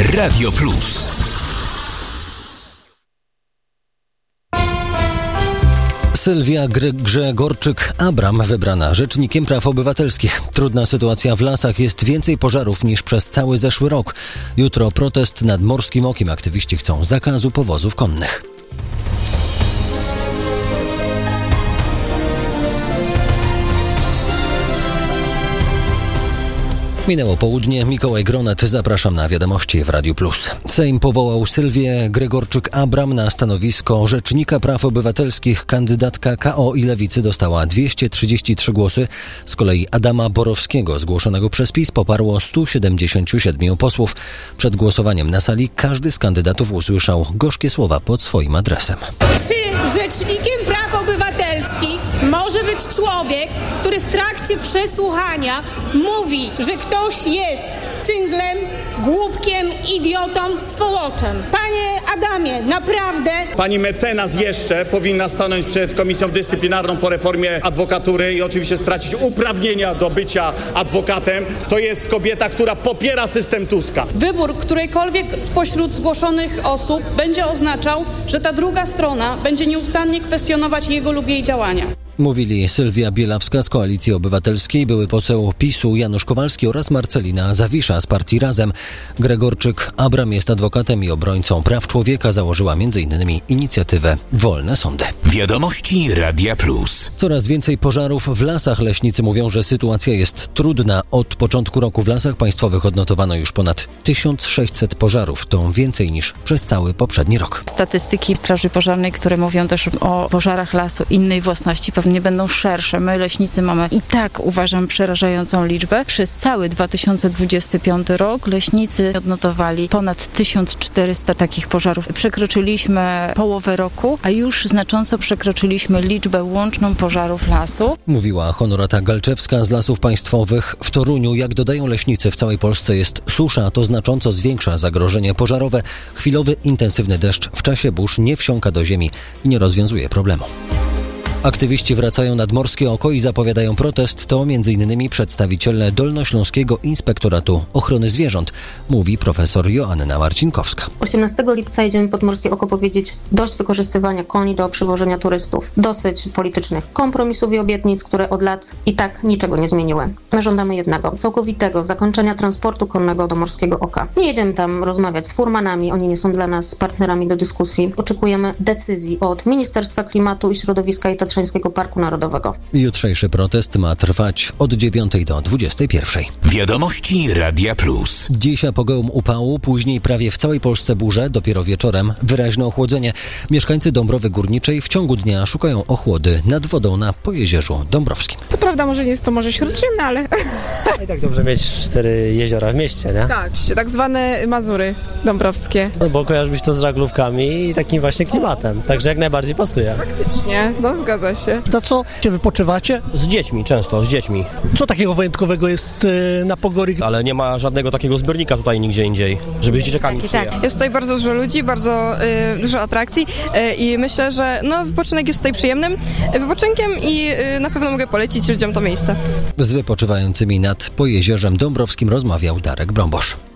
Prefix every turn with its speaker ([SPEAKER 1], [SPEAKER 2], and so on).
[SPEAKER 1] Radio Plus.
[SPEAKER 2] Sylwia Grzegorczyk-Abram wybrana rzecznikiem praw obywatelskich. Trudna sytuacja w lasach, jest więcej pożarów niż przez cały zeszły rok. Jutro protest nad Morskim Okiem. Aktywiści chcą zakazu powozów konnych. Minęło południe, Mikołaj Gronet, zapraszam na wiadomości w Radiu Plus. Sejm powołał Sylwię Grzegorczyk-Abram na stanowisko rzecznika praw obywatelskich. Kandydatka KO i Lewicy dostała 233 głosy. Z kolei Adama Borowskiego, zgłoszonego przez PiS, poparło 177 posłów. Przed głosowaniem na sali każdy z kandydatów usłyszał gorzkie słowa pod swoim adresem.
[SPEAKER 3] Czy rzecznikiem praw obywatelskich może być człowiek, który w trakcie przesłuchania mówi, że ktoś jest cynglem, głupkiem, idiotą, swołoczem? Panie Adamie, naprawdę...
[SPEAKER 4] Pani mecenas jeszcze powinna stanąć przed Komisją Dyscyplinarną po reformie adwokatury i oczywiście stracić uprawnienia do bycia adwokatem. To jest kobieta, która popiera system Tuska.
[SPEAKER 5] Wybór którejkolwiek spośród zgłoszonych osób będzie oznaczał, że ta druga strona będzie nieustannie kwestionować jego lub jej działania.
[SPEAKER 2] Mówili Sylwia Bielawska z Koalicji Obywatelskiej, były poseł PiS-u Janusz Kowalski oraz Marcelina Zawisza z partii Razem. Grzegorczyk-Abram jest adwokatem i obrońcą praw człowieka. Założyła m.in. inicjatywę Wolne Sądy.
[SPEAKER 1] Wiadomości Radia Plus.
[SPEAKER 2] Coraz więcej pożarów w lasach. Leśnicy mówią, że sytuacja jest trudna. Od początku roku w Lasach Państwowych odnotowano już ponad 1600 pożarów. To więcej niż przez cały poprzedni rok.
[SPEAKER 6] Statystyki Straży Pożarnej, które mówią też o pożarach lasu innej własności, pewnie będą szersze. My, leśnicy, mamy i tak, uważam, przerażającą liczbę. Przez cały 2025 rok leśnicy odnotowali ponad 1400 takich pożarów. Przekroczyliśmy połowę roku, a już znacząco przekroczyliśmy liczbę łączną pożarów lasu.
[SPEAKER 2] Mówiła Honorata Galczewska z Lasów Państwowych. W Toruniu, jak dodają leśnicy, w całej Polsce jest susza, to znacząco zwiększa zagrożenie pożarowe. Chwilowy, intensywny deszcz w czasie burz nie wsiąka do ziemi i nie rozwiązuje problemu. Aktywiści wracają nad Morskie Oko i zapowiadają protest. To m.in. przedstawiciele Dolnośląskiego Inspektoratu Ochrony Zwierząt, mówi profesor Joanna Marcinkowska.
[SPEAKER 7] 18 lipca jedziemy pod Morskie Oko powiedzieć dość wykorzystywania koni do przywożenia turystów. Dosyć politycznych kompromisów i obietnic, które od lat i tak niczego nie zmieniły. My żądamy jednego, całkowitego zakończenia transportu konnego do Morskiego Oka. Nie jedziemy tam rozmawiać z furmanami, oni nie są dla nas partnerami do dyskusji. Oczekujemy decyzji od Ministerstwa Klimatu i Środowiska i Tatrzańskiego Parku Narodowego.
[SPEAKER 2] Jutrzejszy protest ma trwać od 9 do 21.
[SPEAKER 1] Wiadomości Radia Plus.
[SPEAKER 2] Dziś apogeum upału, później prawie w całej Polsce burze, dopiero wieczorem wyraźne ochłodzenie. Mieszkańcy Dąbrowy Górniczej w ciągu dnia szukają ochłody nad wodą na Pojezierzu Dąbrowskim.
[SPEAKER 8] Co prawda może nie jest to Morze Śródziemne, ale...
[SPEAKER 9] I tak dobrze mieć 4 jeziora w mieście, nie?
[SPEAKER 8] Tak zwane Mazury dąbrowskie.
[SPEAKER 9] No bo kojarzysz być to z żaglówkami i takim właśnie klimatem, także jak najbardziej pasuje.
[SPEAKER 8] Faktycznie, no zgadza się.
[SPEAKER 10] Za co się wypoczywacie?
[SPEAKER 11] Z dziećmi, często, z dziećmi.
[SPEAKER 10] Co takiego wyjątkowego jest na Pogory?
[SPEAKER 11] Ale nie ma żadnego takiego zbiornika tutaj nigdzie indziej, żeby z dzieciakami przyjechać.
[SPEAKER 12] Tak. Jest tutaj bardzo dużo ludzi, bardzo dużo atrakcji i myślę, że wypoczynek jest tutaj przyjemnym wypoczynkiem i na pewno mogę polecić ludziom to miejsce.
[SPEAKER 2] Z wypoczywającymi nad Pojezierzem Dąbrowskim rozmawiał Darek Brąbosz.